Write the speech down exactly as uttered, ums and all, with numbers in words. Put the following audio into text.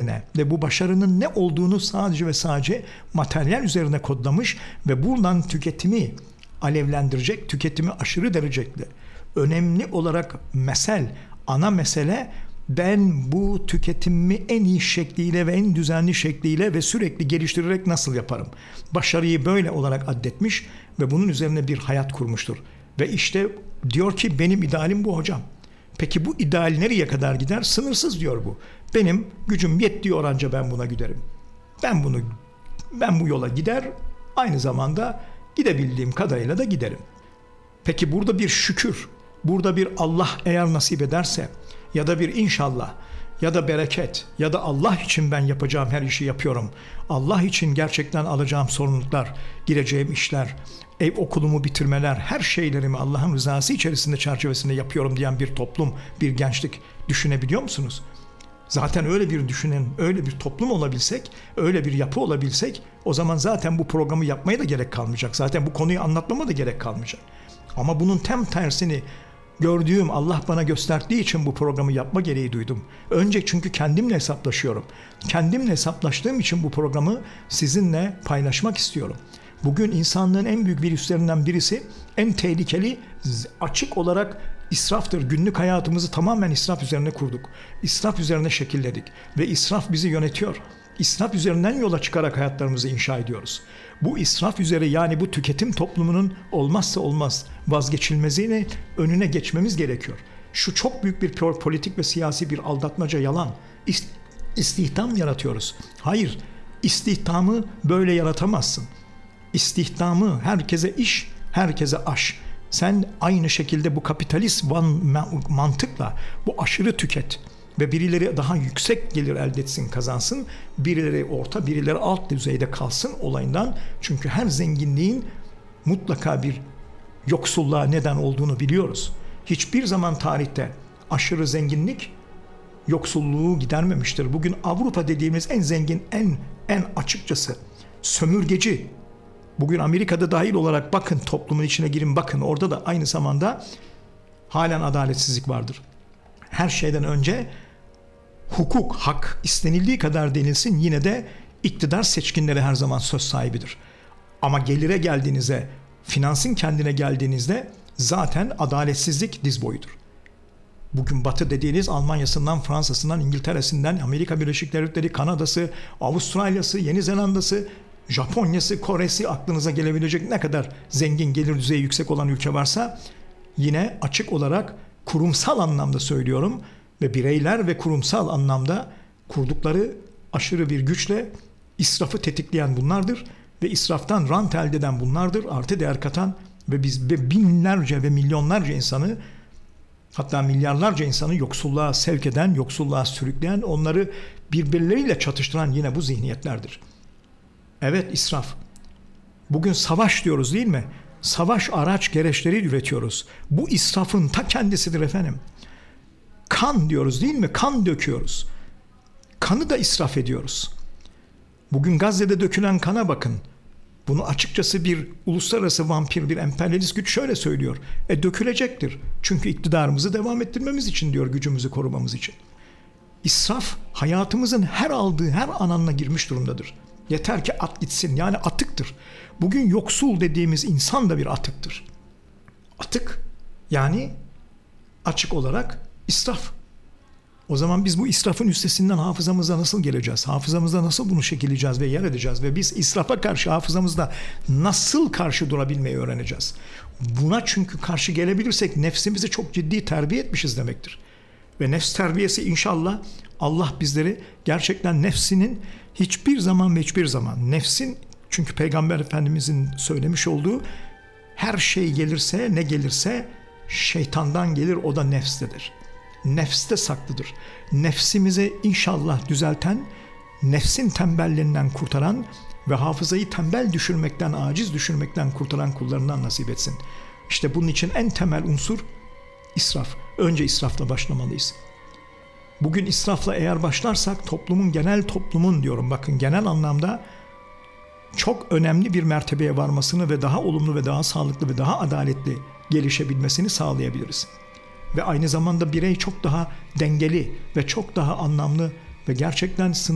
üzerine ve bu başarının ne olduğunu sadece ve sadece materyal üzerine kodlamış ve buradan tüketimi alevlendirecek, tüketimi aşırı derecede önemli olarak mesel, ana mesele ben bu tüketimimi en iyi şekliyle ve en düzenli şekliyle ve sürekli geliştirerek nasıl yaparım? Başarıyı böyle olarak addetmiş ve bunun üzerine bir hayat kurmuştur. Ve işte diyor ki benim idealim bu hocam. Peki bu ideal nereye kadar gider? Sınırsız diyor bu. Benim gücüm yettiği oranca ben buna giderim. Ben bunu ben bu yola gider, aynı zamanda gidebildiğim kadarıyla da giderim. Peki burada bir şükür, burada bir Allah eğer nasip ederse ya da bir inşallah ya da bereket ya da Allah için ben yapacağım her işi yapıyorum. Allah için gerçekten alacağım sorumluluklar, gireceğim işler, ev okulumu bitirmeler, her şeylerimi Allah'ın rızası içerisinde çerçevesinde yapıyorum diyen bir toplum, bir gençlik düşünebiliyor musunuz? Zaten öyle bir düşünen, öyle bir toplum olabilsek, öyle bir yapı olabilsek o zaman zaten bu programı yapmaya da gerek kalmayacak. Zaten bu konuyu anlatmama da gerek kalmayacak. Ama bunun tam tersini gördüğüm, Allah bana gösterdiği için bu programı yapma gereği duydum. Önce çünkü kendimle hesaplaşıyorum. Kendimle hesaplaştığım için bu programı sizinle paylaşmak istiyorum. Bugün insanlığın en büyük virüslerinden birisi, en tehlikeli, açık olarak israftır. Günlük hayatımızı tamamen israf üzerine kurduk. İsraf üzerine şekilledik ve israf bizi yönetiyor. İsraf üzerinden yola çıkarak hayatlarımızı inşa ediyoruz. Bu israf üzere, yani bu tüketim toplumunun olmazsa olmaz vazgeçilmezine önüne geçmemiz gerekiyor. Şu çok büyük bir politik ve siyasi bir aldatmaca, yalan. İstihdam yaratıyoruz. Hayır, istihdamı böyle yaratamazsın. İstihdamı, herkese iş, herkese aş. Sen aynı şekilde bu kapitalist mantıkla bu aşırı tüket ve birileri daha yüksek gelir elde etsin, kazansın, birileri orta, birileri alt düzeyde kalsın olayından. Çünkü her zenginliğin mutlaka bir yoksulluğa neden olduğunu biliyoruz. Hiçbir zaman tarihte aşırı zenginlik yoksulluğu gidermemiştir. Bugün Avrupa dediğimiz en zengin, en en açıkçası sömürgeci. Bugün Amerika'da dahil olarak bakın, toplumun içine girin bakın, orada da aynı zamanda halen adaletsizlik vardır. Her şeyden önce hukuk, hak istenildiği kadar denilsin, yine de iktidar seçkinleri her zaman söz sahibidir. Ama gelire geldiğinizde, finansın kendine geldiğinizde zaten adaletsizlik diz boyudur. Bugün Batı dediğiniz Almanya'sından, Fransa'sından, İngiltere'sinden, Amerika Birleşik Devletleri, Kanada'sı, Avustralya'sı, Yeni Zelanda'sı, Japonya'sı, Kore'si, aklınıza gelebilecek ne kadar zengin, gelir düzeyi yüksek olan ülke varsa, yine açık olarak kurumsal anlamda söylüyorum ve bireyler ve kurumsal anlamda kurdukları aşırı bir güçle israfı tetikleyen bunlardır ve israftan rant elde eden bunlardır, artı değer katan ve biz ve binlerce ve milyonlarca insanı, hatta milyarlarca insanı yoksulluğa sevk eden, yoksulluğa sürükleyen, onları birbirleriyle çatıştıran yine bu zihniyetlerdir. Evet, israf. Bugün savaş diyoruz değil mi? Savaş araç gereçleri üretiyoruz. Bu israfın ta kendisidir efendim. Kan diyoruz değil mi? Kan döküyoruz. Kanı da israf ediyoruz. Bugün Gazze'de dökülen kana bakın. Bunu açıkçası bir uluslararası vampir, bir emperyalist güç şöyle söylüyor. E dökülecektir. Çünkü iktidarımızı devam ettirmemiz için diyor, gücümüzü korumamız için. İsraf hayatımızın her aldığı, her alanına girmiş durumdadır. Yeter ki at gitsin, yani atıktır. Bugün yoksul dediğimiz insan da bir atıktır. Atık, yani açık olarak israf. O zaman biz bu israfın üstesinden hafızamıza nasıl geleceğiz? Hafızamızda nasıl bunu şekilleyeceğiz ve yer edeceğiz? Ve biz israfa karşı hafızamızda nasıl karşı durabilmeyi öğreneceğiz? Buna çünkü karşı gelebilirsek nefsimizi çok ciddi terbiye etmişiz demektir. Ve nefs terbiyesi, inşallah Allah bizleri gerçekten nefsinin hiçbir zaman ve hiçbir zaman nefsin, çünkü Peygamber Efendimizin söylemiş olduğu her şey gelirse, ne gelirse şeytandan gelir, o da nefstedir. Nefste saklıdır. Nefsimizi inşallah düzelten, nefsin tembelliğinden kurtaran ve hafızayı tembel düşürmekten, aciz düşürmekten kurtaran kullarından nasip etsin. İşte bunun için en temel unsur israf. Önce israfla başlamalıyız. Bugün israfla eğer başlarsak toplumun, genel toplumun diyorum, bakın genel anlamda çok önemli bir mertebeye varmasını ve daha olumlu ve daha sağlıklı ve daha adaletli gelişebilmesini sağlayabiliriz. Ve aynı zamanda birey çok daha dengeli ve çok daha anlamlı ve gerçekten sınırlı